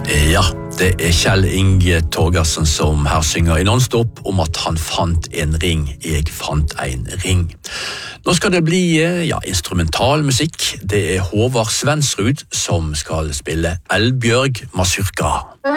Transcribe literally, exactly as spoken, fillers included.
Ja, det er Kjell Inge Torgersen som her synger i non-stop om at han fant en ring, jeg fant en ring. Nå skal det bli ja, instrumental musikk. Det er Håvard Svensrud som skal spille Elbjørg Mazurka.